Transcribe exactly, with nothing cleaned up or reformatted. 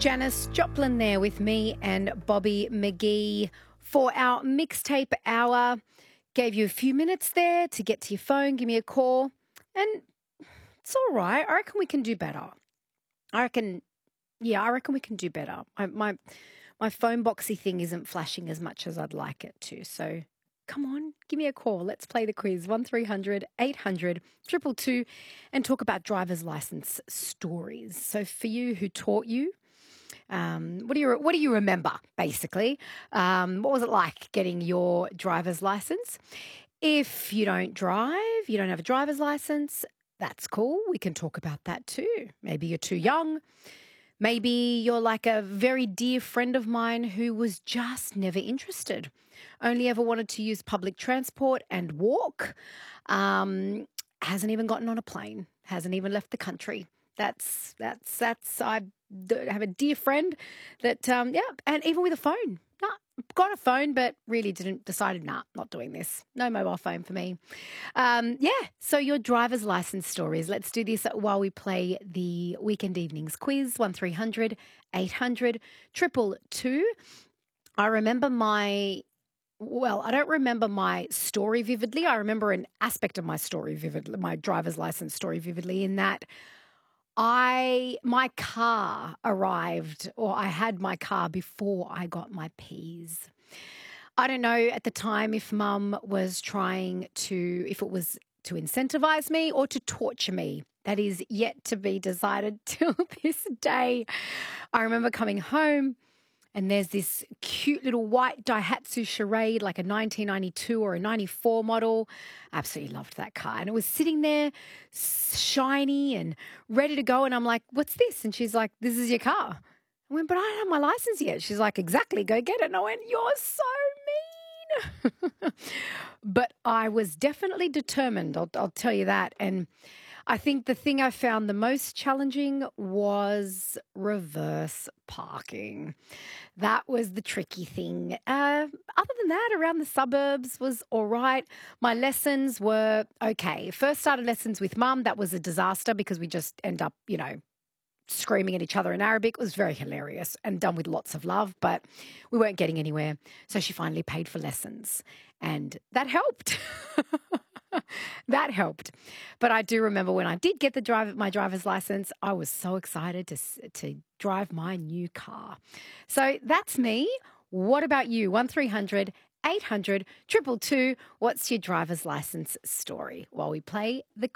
Janis Joplin there with me and Bobby McGee for our mixtape hour. Gave you a few minutes there to get to your phone, give me a call, and it's all right. I reckon we can do better. I reckon, yeah, I reckon we can do better. I, my my phone boxy thing isn't flashing as much as I'd like it to, so come on, give me a call. Let's play the quiz, one three hundred eight hundred two two two, and talk about driver's license stories. So for you, who taught you? Um, what do you what do you remember, basically? Um, what was it like getting your driver's license? If you don't drive, you don't have a driver's license, that's cool. We can talk about that too. Maybe you're too young. Maybe you're like a very dear friend of mine who was just never interested, only ever wanted to use public transport and walk, um, hasn't even gotten on a plane, hasn't even left the country. That's, that's, that's, I have a dear friend that, um, yeah, and even with a phone, nah, got a phone, but really didn't, decided, nah, not doing this. No mobile phone for me. Um, yeah, so your driver's license stories. Let's do this while we play the Weekend Evenings quiz, one three hundred eight hundred two two two. I remember my Well, I don't remember my story vividly. I remember an aspect of my story vividly, my driver's license story vividly, in that I my car arrived, or I had my car before I got my P's. I don't know at the time if Mum was trying to, if it was to incentivize me or to torture me. That is yet to be decided till this day. I remember coming home, and there's this cute little white Daihatsu Charade, like a nineteen ninety-two or a ninety-four model. Absolutely loved that car. And it was sitting there shiny and ready to go. And I'm like, what's this? And she's like, this is your car. I went, but I don't have my license yet. She's like, exactly, go get it. And I went, you're so mean. But I was definitely determined, I'll, I'll tell you that. And I think the thing I found the most challenging was reverse parking. That was the tricky thing. Uh, other than that, around the suburbs was all right. My lessons were okay. First started lessons with Mum. That was a disaster because we just end up, you know, screaming at each other in Arabic. It was very hilarious and done with lots of love, but we weren't getting anywhere. So she finally paid for lessons, and that helped. That helped. But I do remember when I did get the drive, my driver's license, I was so excited to, to drive my new car. So that's me. What about you? one three hundred eight hundred two two two. What's your driver's license story? While we play the